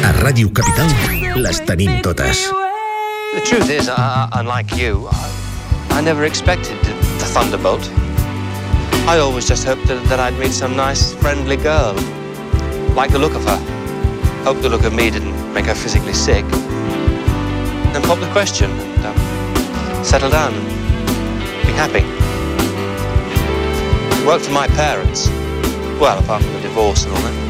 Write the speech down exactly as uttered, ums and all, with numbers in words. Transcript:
A Ràdio Capital les tenim totes. The truth is, uh, unlike you, I, I never expected the Thunderbolt. I always just hoped that, that I'd meet some nice, friendly girl. Like the look of her. Hope the look of me didn't make her physically sick. Then pop the question and um, settle down and be happy. Work for my parents. Well, apart from the divorce and all that.